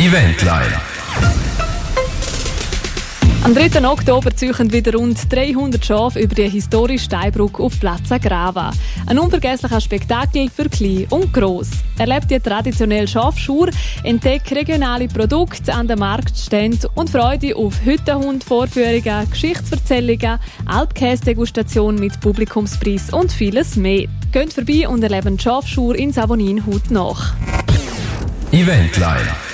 Eventline. Am 3. Oktober ziehen wieder rund 300 Schafe über die historische Steinbrücke auf Plaza Grava. Ein unvergesslicher Spektakel für Klein und Gross. Erlebt die traditionelle Schafschur, entdeckt regionale Produkte an den Marktständen und Freude auf Hüttenhund-Vorführungen, Geschichtserzählungen, Alpkäse-Degustation mit Publikumspreis und vieles mehr. Geht vorbei und erlebt die Schafschur in Savonin hautnach. Eventline.